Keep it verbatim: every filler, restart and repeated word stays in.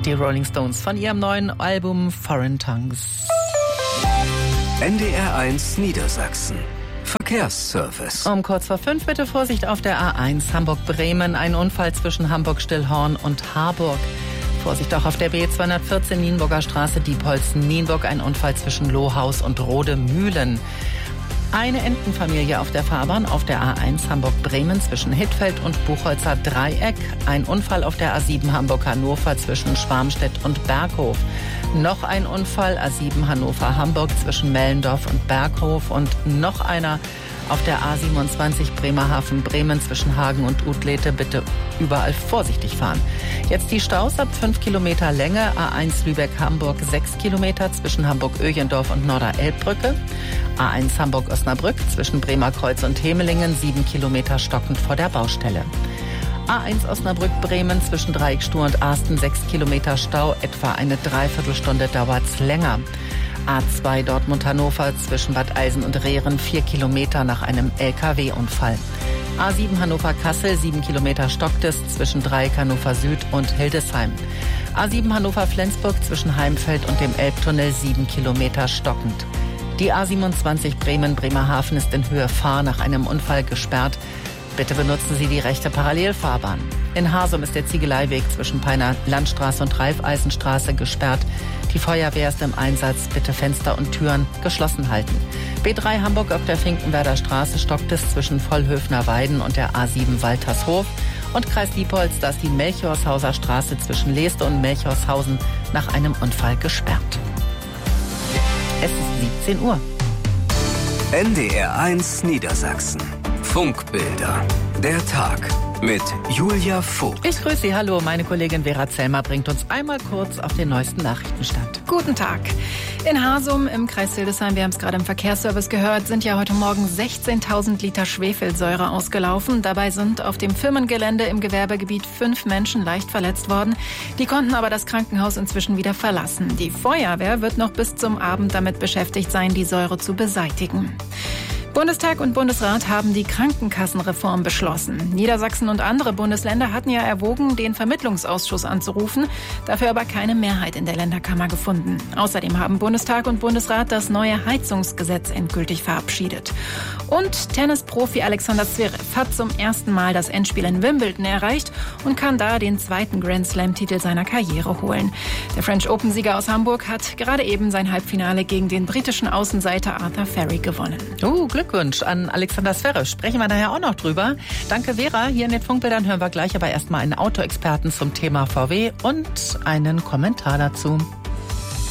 die Rolling Stones von ihrem neuen Album Foreign Tongues. N D R eins Niedersachsen. Verkehrsservice. Um kurz vor fünf bitte Vorsicht auf der A eins Hamburg-Bremen. Ein Unfall zwischen Hamburg-Stillhorn und Harburg. Vorsicht auch auf der B zweihundertvierzehn Nienburger Straße, Diepholzen-Nienburg. Ein Unfall zwischen Lohaus und Rodemühlen. Eine Entenfamilie auf der Fahrbahn auf der A eins Hamburg-Bremen zwischen Hittfeld und Buchholzer Dreieck. Ein Unfall auf der A sieben Hamburg-Hannover zwischen Schwarmstedt und Berghof. Noch ein Unfall A sieben Hannover-Hamburg zwischen Mellendorf und Berghof. Und noch einer auf der A siebenundzwanzig Bremerhaven-Bremen zwischen Hagen und Utlete. Bitte überall vorsichtig fahren. Jetzt die Staus ab fünf Kilometer Länge. A eins Lübeck-Hamburg sechs Kilometer zwischen Hamburg-Öjendorf und Norder-Elbbrücke. A eins Hamburg-Osnabrück zwischen Bremerkreuz und Hemelingen sieben Kilometer stockend vor der Baustelle. A eins Osnabrück-Bremen zwischen Dreieckstuhl und Arsten sechs Kilometer Stau, etwa eine Dreiviertelstunde dauert's länger. A zwei Dortmund-Hannover zwischen Bad Eisen und Rehren vier Kilometer nach einem L K W-Unfall. A sieben Hannover-Kassel sieben Kilometer stockt es zwischen Dreieck Hannover Süd und Hildesheim. A sieben Hannover-Flensburg zwischen Heimfeld und dem Elbtunnel sieben Kilometer stockend. Die A siebenundzwanzig Bremen-Bremerhaven ist in Höhe Fahr nach einem Unfall gesperrt. Bitte benutzen Sie die rechte Parallelfahrbahn. In Harsum ist der Ziegeleiweg zwischen Peiner Landstraße und Raiffeisenstraße gesperrt. Die Feuerwehr ist im Einsatz. Bitte Fenster und Türen geschlossen halten. B drei Hamburg auf der Finkenwerder Straße stockt es zwischen Vollhöfner Weiden und der A sieben Waltershof. Und Kreis Diepholz, da ist die Melchiorshauser Straße zwischen Leeste und Melchiorshausen nach einem Unfall gesperrt. Es ist siebzehn Uhr. N D R eins Niedersachsen. Funkbilder. Der Tag mit Julia Vogt. Ich grüße Sie, hallo. Meine Kollegin Vera Zellmer bringt uns einmal kurz auf den neuesten Nachrichtenstand. Guten Tag. In Harsum im Kreis Hildesheim, wir haben es gerade im Verkehrsservice gehört, sind ja heute Morgen sechzehntausend Liter Schwefelsäure ausgelaufen. Dabei sind auf dem Firmengelände im Gewerbegebiet fünf Menschen leicht verletzt worden. Die konnten aber das Krankenhaus inzwischen wieder verlassen. Die Feuerwehr wird noch bis zum Abend damit beschäftigt sein, die Säure zu beseitigen. Bundestag und Bundesrat haben die Krankenkassenreform beschlossen. Niedersachsen und andere Bundesländer hatten ja erwogen, den Vermittlungsausschuss anzurufen, dafür aber keine Mehrheit in der Länderkammer gefunden. Außerdem haben Bundestag und Bundesrat das neue Heizungsgesetz endgültig verabschiedet. Und Tennisprofi Alexander Zverev hat zum ersten Mal das Endspiel in Wimbledon erreicht und kann da den zweiten Grand-Slam-Titel seiner Karriere holen. Der French Open-Sieger aus Hamburg hat gerade eben sein Halbfinale gegen den britischen Außenseiter Arthur Ferry gewonnen. Oh, Glückwunsch an Alexander Zverev. Sprechen wir daher auch noch drüber. Danke, Vera. Hier in den Funkbildern hören wir gleich aber erstmal einen Autoexperten zum Thema V W und einen Kommentar dazu.